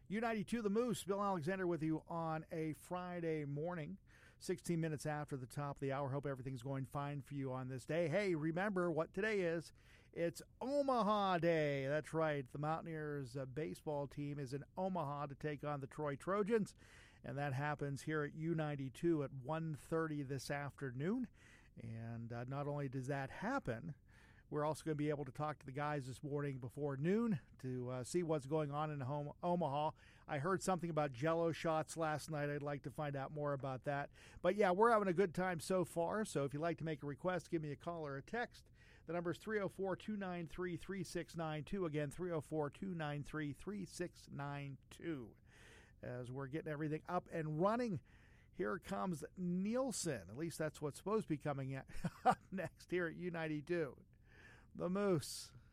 U92 The Moose, Bill Alexander with you on a Friday morning, 16 minutes after the top of the hour. Hope everything's going fine for you on this day. Hey, remember what today is. It's Omaha Day. That's right. The Mountaineers baseball team is in Omaha to take on the Troy Trojans, and that happens here at U92 at 1:30 this afternoon. And not only does that happen, we're also going to be able to talk to the guys this morning before noon to see what's going on in Omaha. I heard something about Jell-O shots last night. I'd like to find out more about that. But, yeah, we're having a good time so far. So if you'd like to make a request, give me a call or a text. The number is 304-293-3692. Again, 304-293-3692. As we're getting everything up and running, here comes Nielsen. At least that's what's supposed to be coming up next here at U92. The Moose.